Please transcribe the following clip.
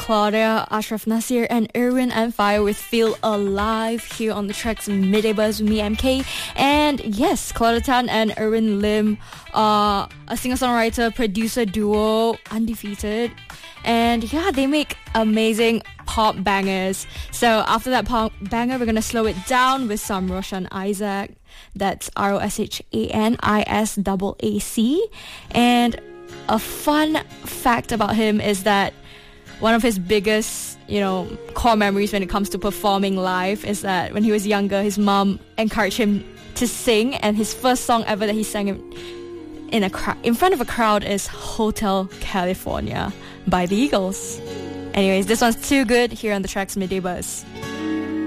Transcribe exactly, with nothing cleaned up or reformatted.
Claudia, Ashraf Nasir, and Erwin and Fire with Feel Alive here on the tracks Midday Buzz with me, M K. And yes, Claudia Tan and Erwin Lim are a singer-songwriter producer duo, undefeated. And yeah, they make amazing pop bangers. So after that pop banger, we're gonna slow it down with some Roshan Isaac. That's R O S H A N I S A A C. And a fun fact about him is that one of his biggest, you know, core memories when it comes to performing live is that when he was younger, his mom encouraged him to sing, and his first song ever that he sang in, in a cr- in front of a crowd is Hotel California by the Eagles. Anyways, this one's too good here on the tracks Midday Buzz.